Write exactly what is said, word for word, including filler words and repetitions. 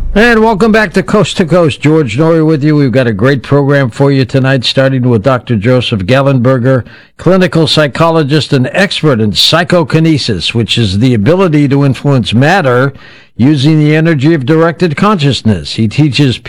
And welcome back to Coast to Coast. George Noory with you. We've got a great program for you tonight, starting with Doctor Joseph Gallenberger, clinical psychologist and expert in psychokinesis, which is the ability to influence matter using the energy of directed consciousness. He teaches